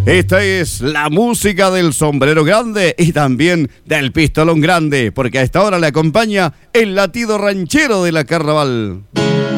Esta es la música del sombrero grande y también del pistolón grande, porque a esta hora le acompaña el latido ranchero de la Carnaval.